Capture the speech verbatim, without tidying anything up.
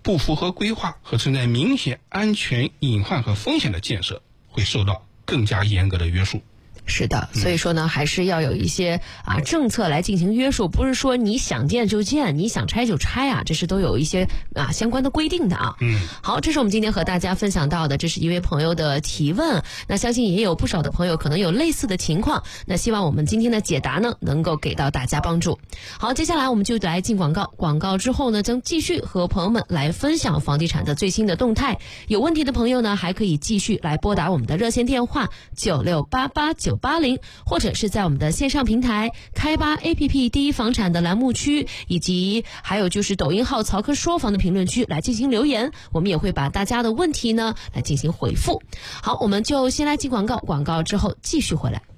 不符合规划和存在明显安全隐患和风险的建设会受到更加严格的约束。 是的，所以说呢，还是要有一些啊政策来进行约束，不是说你想建就建，你想拆就拆啊，这是都有一些啊相关的规定的啊。 嗯， 好，这是我们今天和大家分享到的，这是一位朋友的提问，那相信也有不少的朋友可能有类似的情况，那希望我们今天的解答呢能够给到大家帮助。好，接下来我们就来进广告，广告之后呢，将继续和朋友们来分享房地产的最新的动态。有问题的朋友呢，还可以继续来拨打我们的热线电话九六八八九八零，或者是在我们的线上平台开吧 A P P 第一房产的栏目区，以及还有就是抖音号曹科说房的评论区来进行留言，我们也会把大家的问题呢来进行回复。好，我们就先来进广告，广告之后继续回来。